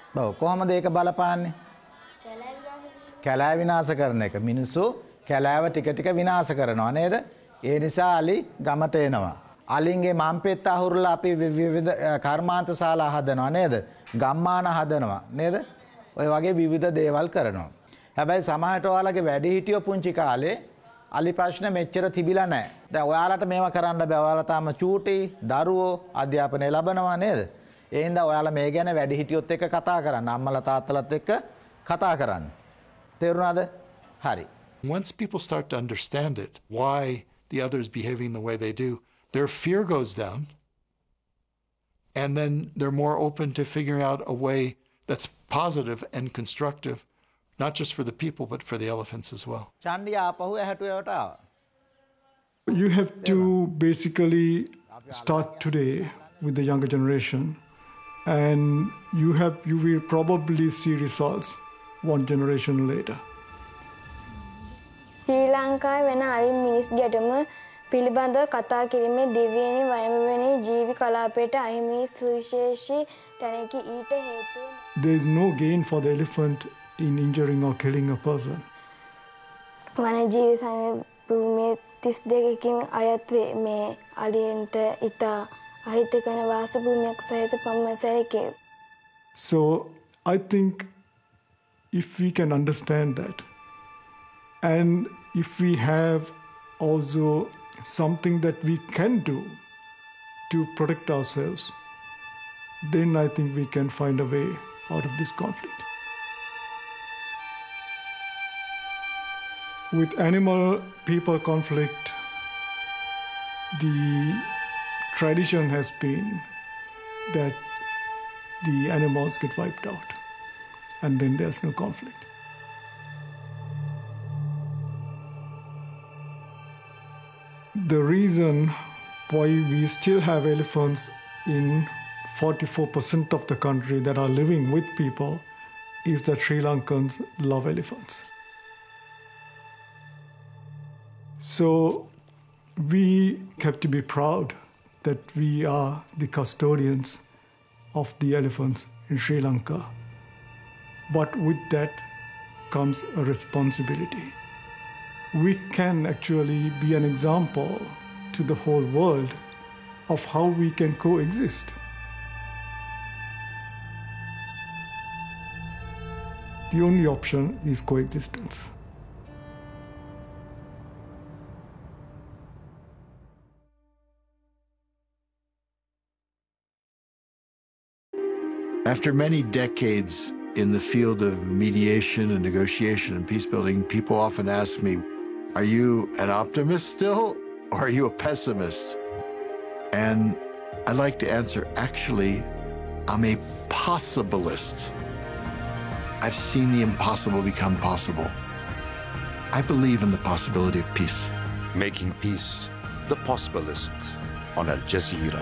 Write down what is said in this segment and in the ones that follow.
ඔව් කොහොමද ඒක බලපාන්නේ? කැලෑ විනාශ කරන එක. මිනිස්සු කැලෑව ටික ටික විනාශ කරනවා නේද? ඒ නිසා අලි ගමට එනවා. අලින්ගේ මම්පෙත් අහුරලා අපි විවිධ කර්මාන්ත ශාලා හදනවා නේද? ගම්මාන හදනවා නේද? ඔය වගේ විවිධ දේවල් කරනවා. හැබැයි සමහරට ඔයාලගේ වැඩිහිටියෝ පුංචි කාලේ අලි ප්‍රශ්න මෙච්චර තිබිලා නැහැ. දැන් ඔයාලට මේවා කරන්න බෑ. ඔයාලා තාම චූටි දරුවෝ අධ්‍යාපනය ලබනවා නේද? ඒ හින්දා ඔයාලා මේ ගැන වැඩිහිටියොත් එක්ක කතා කරන්න. අම්මලා තාත්තලාත් එක්ක කතා කරන්න. තේරුණාද? හරි. Once people start to understand it, why the other is behaving the way they do, their fear goes down, and then they're more open to figuring out a way that's positive and constructive, not just for the people, but for the elephants as well. You have to basically start today with the younger generation, and you will probably see results one generation later. ශ්‍රී ලංකාවේ වෙන අලි මිනිස් ගැටුම පිළිබඳව කතා කිරීමේ දිව්‍යනි වයඹවෙනි ජීවි කලාපයට අහිමි සුවිශේෂී තැනකි ඊට හේතුව There is no gain for the elephant in injuring or killing a person. වනජීවි සංභූමියේ 32කින් අයත් වේ මේ අලියන්ට ඉතා අහිතකර වාස භූමියක් සහිත පම්මසරකේ. So I think if we can understand that, and if we have also something that we can do to protect ourselves, then I think we can find a way out of this conflict. With animal-people conflict, the tradition has been that the animals get wiped out, and then there's no conflict. The reason why we still have elephants in 44% of the country that are living with people is that Sri Lankans love elephants. So we have to be proud that we are the custodians of the elephants in Sri Lanka. But with that comes a responsibility. We can actually be an example to the whole world of how we can coexist. The only option is coexistence. After many decades in the field of mediation and negotiation and peace building, people often ask me, are you an optimist still, or are you a pessimist? And I like to answer, actually, I'm a possibilist. I've seen the impossible become possible. I believe in the possibility of peace. Making Peace, The Possibilist, on Al Jazeera.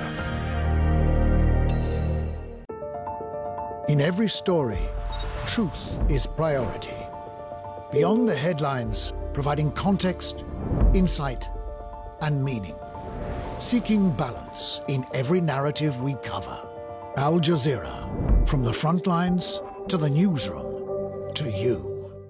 In every story, truth is priority. Beyond the headlines, providing context, insight, and meaning. Seeking balance in every narrative we cover. Al Jazeera, from the front lines to the newsroom, to you.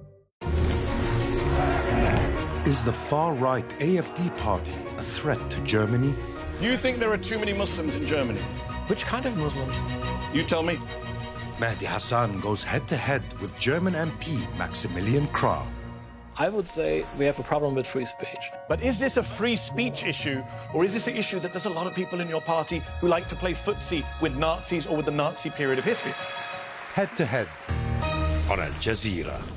Is the far-right AFD party a threat to Germany? Do you think there are too many Muslims in Germany? Which kind of Muslims? You tell me. Mehdi Hassan goes head-to-head with German MP Maximilian Krah. I would say we have a problem with free speech. But is this a free speech issue, or is this an issue that there's a lot of people in your party who like to play footsie with Nazis or with the Nazi period of history? Head-to-head on Al Jazeera.